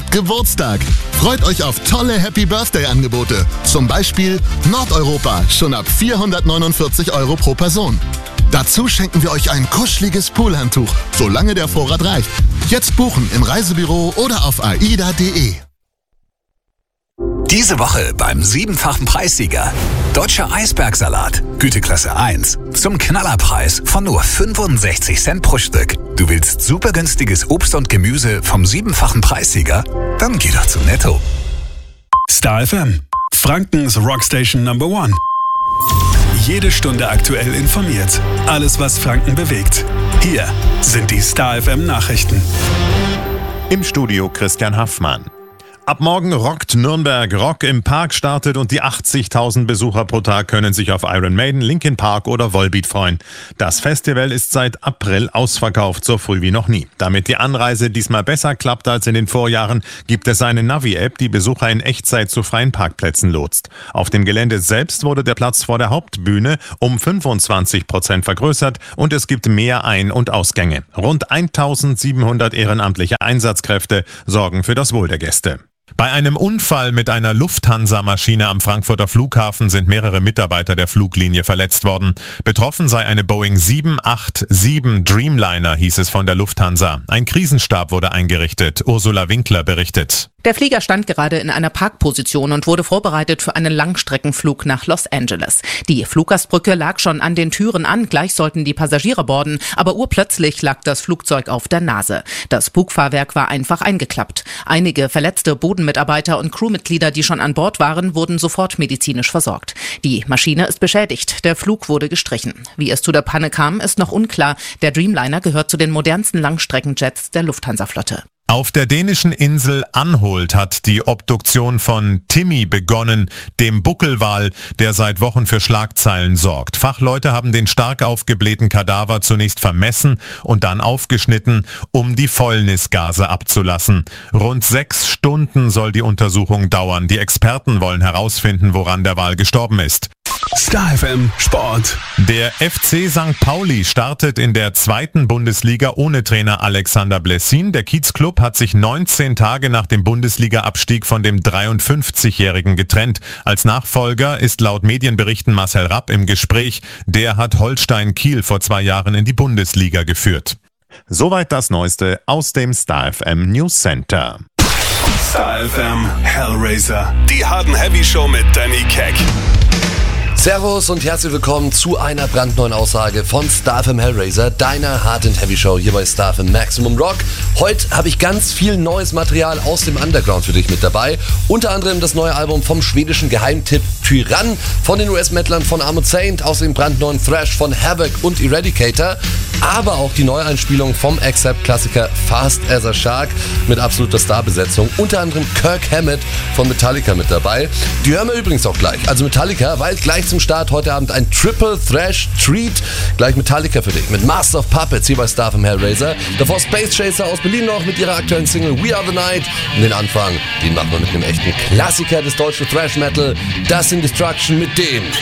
Geburtstag. Freut euch auf tolle Happy Birthday Angebote. Zum Beispiel Nordeuropa, schon ab 449 € pro Person. Dazu schenken wir euch ein kuscheliges Poolhandtuch, solange der Vorrat reicht. Jetzt buchen im Reisebüro oder auf aida.de. Diese Woche beim 7-fachen Preissieger. Deutscher Eisbergsalat, Güteklasse 1. Zum Knallerpreis von nur 65 Cent pro Stück. Du willst super günstiges Obst und Gemüse vom 7-fachen Preissieger? Dann geh doch zu Netto. Star FM, Frankens Rockstation Number 1. Jede Stunde aktuell informiert. Alles, was Franken bewegt. Hier sind die Star FM Nachrichten. Im Studio Christian Haffmann. Ab morgen rockt Nürnberg. Rock im Park startet und die 80.000 Besucher pro Tag können sich auf Iron Maiden, Linkin Park oder Volbeat freuen. Das Festival ist seit April ausverkauft, so früh wie noch nie. Damit die Anreise diesmal besser klappt als in den Vorjahren, gibt es eine Navi-App, die Besucher in Echtzeit zu freien Parkplätzen lotst. Auf dem Gelände selbst wurde der Platz vor der Hauptbühne um 25% vergrößert und es gibt mehr Ein- und Ausgänge. Rund 1.700 ehrenamtliche Einsatzkräfte sorgen für das Wohl der Gäste. Bei einem Unfall mit einer Lufthansa-Maschine am Frankfurter Flughafen sind mehrere Mitarbeiter der Fluglinie verletzt worden. Betroffen sei eine Boeing 787 Dreamliner, hieß es von der Lufthansa. Ein Krisenstab wurde eingerichtet. Ursula Winkler berichtet. Der Flieger stand gerade in einer Parkposition und wurde vorbereitet für einen Langstreckenflug nach Los Angeles. Die Fluggastbrücke lag schon an den Türen an, gleich sollten die Passagiere boarden, aber urplötzlich lag das Flugzeug auf der Nase. Das Bugfahrwerk war einfach eingeklappt. Einige verletzte Bodenmitarbeiter und Crewmitglieder, die schon an Bord waren, wurden sofort medizinisch versorgt. Die Maschine ist beschädigt, der Flug wurde gestrichen. Wie es zu der Panne kam, ist noch unklar. Der Dreamliner gehört zu den modernsten Langstreckenjets der Lufthansa-Flotte. Auf der dänischen Insel Anholt hat die Obduktion von Timmy begonnen, dem Buckelwal, der seit Wochen für Schlagzeilen sorgt. Fachleute haben den stark aufgeblähten Kadaver zunächst vermessen und dann aufgeschnitten, um die Fäulnisgase abzulassen. Rund 6 Stunden soll die Untersuchung dauern. Die Experten wollen herausfinden, woran der Wal gestorben ist. Star FM Sport. Der FC St. Pauli startet in der 2. Bundesliga ohne Trainer Alexander Blessin. Der Kiezclub hat sich 19 Tage nach dem Bundesliga-Abstieg von dem 53-Jährigen getrennt. Als Nachfolger ist laut Medienberichten Marcel Rapp im Gespräch. Der hat Holstein Kiel vor 2 Jahren in die Bundesliga geführt. Soweit das Neueste aus dem Star FM News Center. Star FM Hellraiser. Die Hard & Heavy Show mit Danny Keck. Servus und herzlich willkommen zu einer brandneuen Aussage von Star FM Hellraiser, deiner Hard & Heavy Show hier bei Star FM Maximum Rock. Heute habe ich ganz viel neues Material aus dem Underground für dich mit dabei. Unter anderem das neue Album vom schwedischen Geheimtipp Tyrann, von den US-Mettlern von Armored Saint, aus dem brandneuen Thrash von Havoc und Eradicator, aber auch die Neueinspielung vom Accept-Klassiker Fast as a Shark mit absoluter Starbesetzung. Unter anderem Kirk Hammett von Metallica mit dabei. Die hören wir übrigens auch gleich. Also Metallica, weil gleich zum Start heute Abend ein Triple Thrash Treat. Gleich Metallica für dich mit Master of Puppets hier bei Star FM Hellraiser. Davor Space Chaser aus Berlin noch mit ihrer aktuellen Single We Are the Night. Und den Anfang, den machen wir mit einem echten Klassiker des deutschen Thrash Metal. Das sind Destruction mit dem